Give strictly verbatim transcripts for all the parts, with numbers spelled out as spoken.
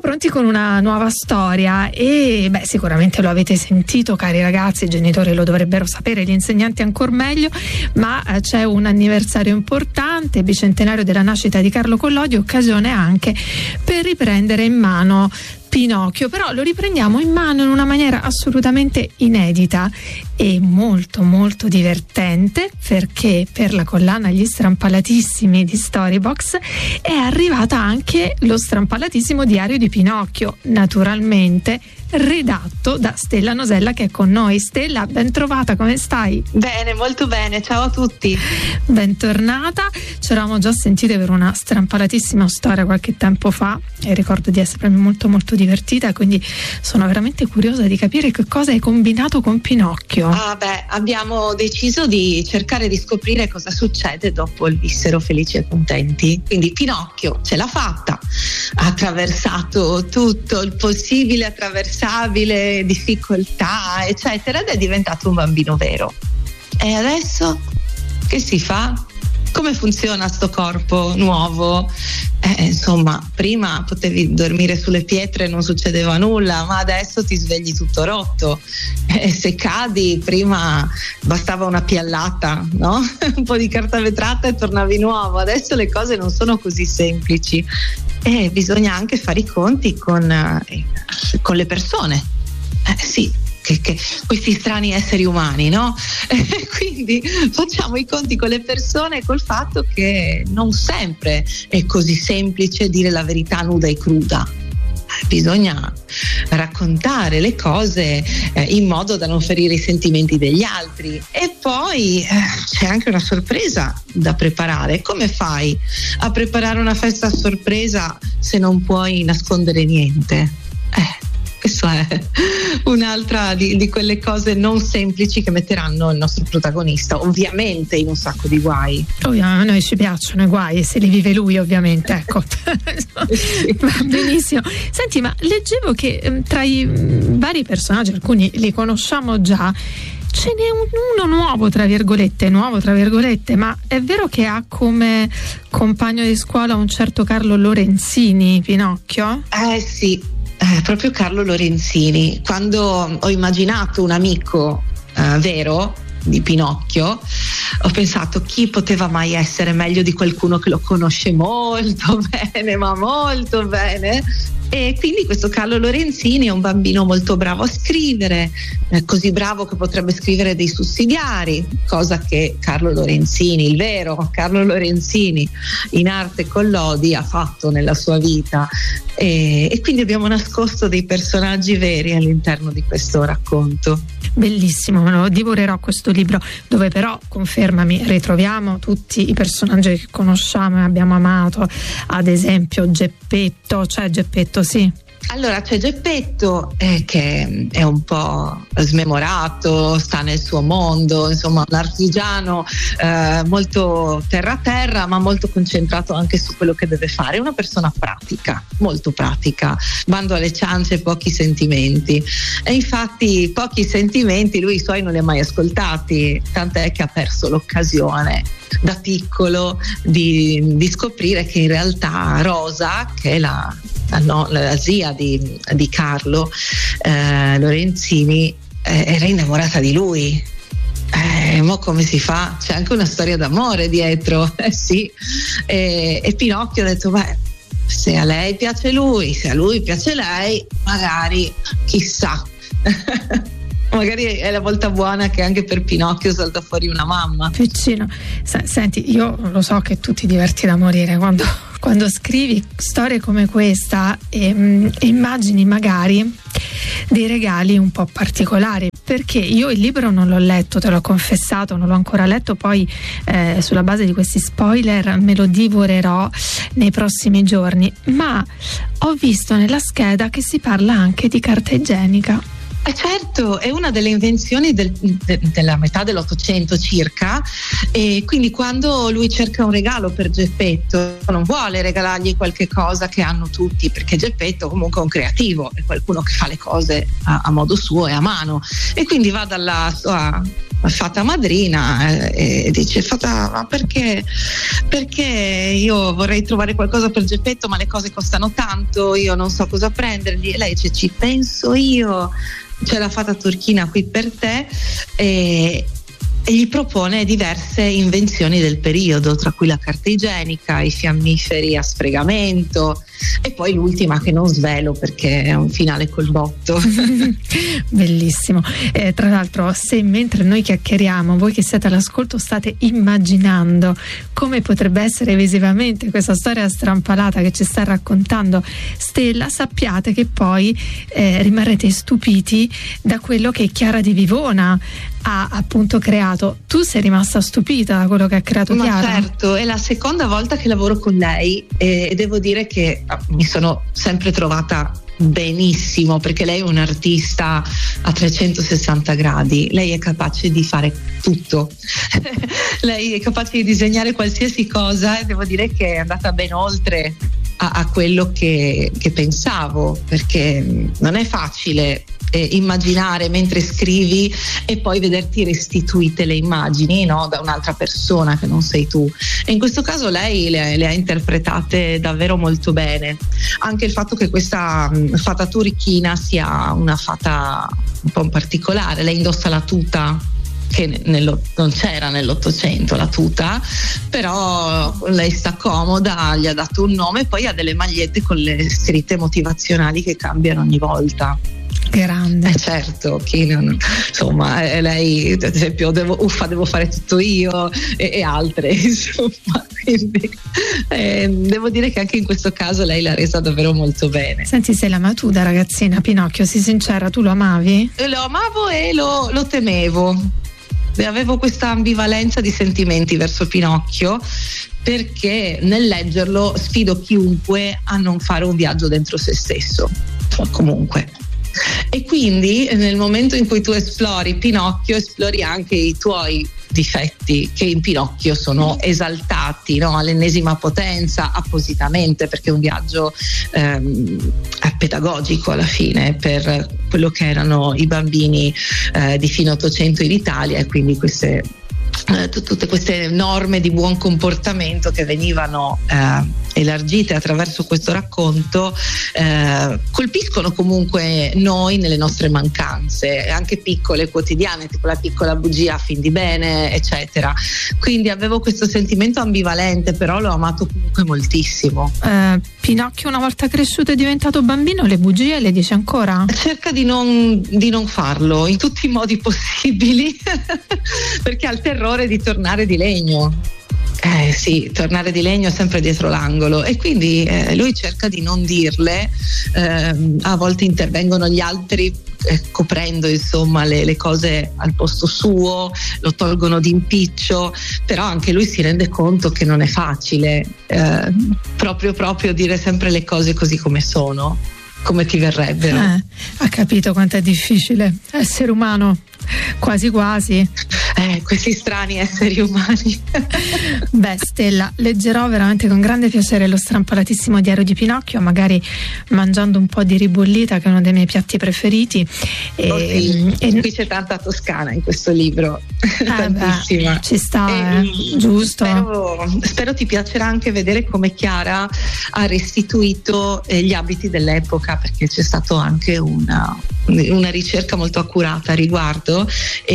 pronti con una nuova storia e beh, sicuramente lo avete sentito, cari ragazzi, i genitori lo dovrebbero sapere, gli insegnanti ancor meglio, ma eh, c'è un anniversario importante, bicentenario della nascita di Carlo Collodi, occasione anche per riprendere in mano Pinocchio, però lo riprendiamo in mano in una maniera assolutamente inedita e molto molto divertente, perché per la collana Gli Strampalatissimi di Storybox è arrivata anche lo strampalatissimo diario di Pinocchio, naturalmente redatto da Stella Nosella, che è con noi. Stella, ben trovata, come stai? Bene, molto bene, ciao a tutti. Bentornata, ci eravamo già sentite per una strampalatissima storia qualche tempo fa e ricordo di essermi molto molto divertita, quindi sono veramente curiosa di capire che cosa hai combinato con Pinocchio. Ah beh, abbiamo deciso di cercare di scoprire cosa succede dopo il vissero felici e contenti. Quindi Pinocchio ce l'ha fatta, ha attraversato tutto il possibile attraversabile, difficoltà eccetera, ed è diventato un bambino vero. E adesso che si fa? Come funziona sto corpo nuovo? Eh, insomma, prima potevi dormire sulle pietre e non succedeva nulla, ma adesso ti svegli tutto rotto. E se cadi, prima bastava una piallata, no? Un po' di carta vetrata e tornavi nuovo. Adesso le cose non sono così semplici e bisogna anche fare i conti con, eh, con le persone. Eh, sì. Che, che questi strani esseri umani, no? E quindi facciamo i conti con le persone e col fatto che non sempre è così semplice dire la verità nuda e cruda. Bisogna raccontare le cose eh, in modo da non ferire i sentimenti degli altri. E poi eh, c'è anche una sorpresa da preparare. Come fai a preparare una festa a sorpresa se non puoi nascondere niente? Eh Questa è un'altra di, di quelle cose non semplici che metteranno il nostro protagonista ovviamente in un sacco di guai. Ovviamente a noi ci piacciono i guai e se li vive lui, ovviamente, ecco. Sì. Va benissimo. Senti, ma leggevo che tra i vari personaggi, alcuni li conosciamo già, ce n'è un, uno nuovo tra virgolette, nuovo tra virgolette, ma è vero che ha come compagno di scuola un certo Carlo Lorenzini, Pinocchio? Eh sì. Eh, proprio Carlo Lorenzini. Quando ho immaginato un amico eh, vero di Pinocchio, ho pensato chi poteva mai essere meglio di qualcuno che lo conosce molto bene, ma molto bene. E quindi questo Carlo Lorenzini è un bambino molto bravo a scrivere, eh, così bravo che potrebbe scrivere dei sussidiari, cosa che Carlo Lorenzini, il vero Carlo Lorenzini in arte Collodi ha fatto nella sua vita, e, e quindi abbiamo nascosto dei personaggi veri all'interno di questo racconto. Bellissimo, me lo divorerò questo libro, dove però, confermami, ritroviamo tutti i personaggi che conosciamo e abbiamo amato, ad esempio Geppetto, cioè Geppetto, sì. Allora c'è Geppetto eh, che è un po' smemorato, sta nel suo mondo, insomma un artigiano eh, molto terra terra, ma molto concentrato anche su quello che deve fare. È una persona pratica, molto pratica, bando alle ciance, pochi sentimenti. E infatti pochi sentimenti lui i suoi non li ha mai ascoltati, tant'è che ha perso l'occasione da piccolo di, di scoprire che in realtà Rosa, che è la La, no, la zia di, di Carlo eh, Lorenzini, eh, era innamorata di lui. Eh, mo come si fa? C'è anche una storia d'amore dietro, eh sì. E, e Pinocchio ha detto: beh, se a lei piace lui, se a lui piace lei, magari, chissà. Magari è la volta buona che anche per Pinocchio salta fuori una mamma. Piccino, S- senti, io lo so che tu ti diverti da morire quando, quando scrivi storie come questa e, mh, e immagini magari dei regali un po' particolari, perché io il libro non l'ho letto, te l'ho confessato, non l'ho ancora letto, poi eh, sulla base di questi spoiler me lo divorerò nei prossimi giorni, ma ho visto nella scheda che si parla anche di carta igienica. Eh certo, è una delle invenzioni del, de, della metà dell'Ottocento circa, e quindi quando lui cerca un regalo per Geppetto non vuole regalargli qualche cosa che hanno tutti, perché Geppetto comunque è un creativo, è qualcuno che fa le cose a, a modo suo e a mano, e quindi va dalla sua fata madrina e dice: fata, ma perché perché io vorrei trovare qualcosa per Geppetto, ma le cose costano tanto, io non so cosa prendergli. E lei dice: ci penso io, c'è la fata turchina qui per te. E e gli propone diverse invenzioni del periodo, tra cui la carta igienica, i fiammiferi a sfregamento e poi l'ultima che non svelo perché è un finale col botto. Bellissimo. Eh, tra l'altro, se mentre noi chiacchieriamo, voi che siete all'ascolto state immaginando come potrebbe essere visivamente questa storia strampalata che ci sta raccontando Stella, sappiate che poi eh, rimarrete stupiti da quello che Chiara di Vivona ha appunto creato. Tu sei rimasta stupita da quello che ha creato Ma Chiara? Certo, è la seconda volta che lavoro con lei e devo dire che mi sono sempre trovata benissimo, perché lei è un'artista a trecentosessanta gradi, lei è capace di fare tutto. Lei è capace di disegnare qualsiasi cosa e devo dire che è andata ben oltre a, a quello che, che pensavo, perché non è facile eh, immaginare mentre scrivi e poi vederti restituite le immagini, no, da un'altra persona che non sei tu, e in questo caso lei le, le ha interpretate davvero molto bene. Anche il fatto che questa mh, fata turchina sia una fata un po' particolare, lei indossa la tuta che nello, non c'era nell'Ottocento la tuta, però lei sta comoda, gli ha dato un nome e poi ha delle magliette con le scritte motivazionali che cambiano ogni volta. Grande. Eh certo, chi non, insomma, eh, lei ad esempio devo, uffa devo fare tutto io e, e altre, insomma, quindi eh, devo dire che anche in questo caso lei l'ha resa davvero molto bene. Senti Stella, ma tu da ragazzina Pinocchio, sii sincera, tu lo amavi? Lo amavo e lo, lo temevo. Avevo questa ambivalenza di sentimenti verso Pinocchio, perché nel leggerlo sfido chiunque a non fare un viaggio dentro se stesso, comunque. E quindi nel momento in cui tu esplori Pinocchio, esplori anche i tuoi difetti, che in Pinocchio sono esaltati, no, all'ennesima potenza, appositamente, perché è un viaggio ehm, pedagogico alla fine per quello che erano i bambini eh, di fine Ottocento in Italia, e quindi queste eh, t- tutte queste norme di buon comportamento che venivano eh, elargite attraverso questo racconto eh, colpiscono comunque noi nelle nostre mancanze, anche piccole, quotidiane, tipo la piccola bugia a fin di bene, eccetera. Quindi avevo questo sentimento ambivalente, però l'ho amato comunque moltissimo. Eh, Pinocchio una volta cresciuto e diventato bambino le bugie le dice ancora? Cerca di non, di non farlo in tutti i modi possibili perché ha il terrore di tornare di legno. Eh sì, tornare di legno è sempre dietro l'angolo, e quindi eh, lui cerca di non dirle, eh, a volte intervengono gli altri eh, coprendo insomma le, le cose al posto suo, lo tolgono d'impiccio, però anche lui si rende conto che non è facile eh, proprio proprio dire sempre le cose così come sono, come ti verrebbero. Eh, ha capito quanto è difficile essere umano, quasi quasi. Eh, questi strani esseri umani. Beh Stella, leggerò veramente con grande piacere lo strampalatissimo diario di Pinocchio, magari mangiando un po' di ribollita, che è uno dei miei piatti preferiti. E, oh sì, e, qui c'è tanta toscana in questo libro, eh tantissima. Beh, ci sta, e, eh, giusto. Spero, spero ti piacerà anche vedere come Chiara ha restituito eh, gli abiti dell'epoca, perché c'è stato anche una, una ricerca molto accurata a riguardo,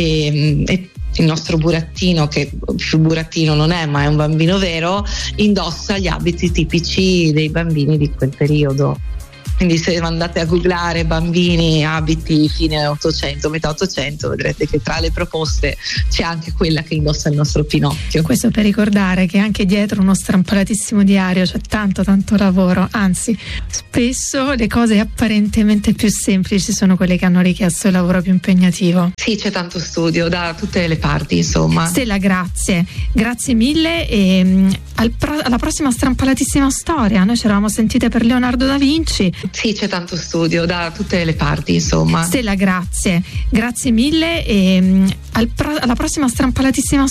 e, e il nostro burattino, che più burattino non è ma è un bambino vero, indossa gli abiti tipici dei bambini di quel periodo. Quindi se andate a googlare bambini abiti fine ottocento, metà ottocento, vedrete che tra le proposte c'è anche quella che indossa il nostro Pinocchio. Questo per ricordare che anche dietro uno strampalatissimo diario c'è tanto tanto lavoro, anzi spesso le cose apparentemente più semplici sono quelle che hanno richiesto il lavoro più impegnativo. Sì, c'è tanto studio da tutte le parti, insomma. Stella, grazie, grazie mille, e mh, al pro- alla prossima strampalatissima storia. Noi ci eravamo sentite per Leonardo da Vinci. Sì, c'è tanto studio da tutte le parti, insomma. Stella, grazie, grazie mille, e mh, al pro- alla prossima strampalatissima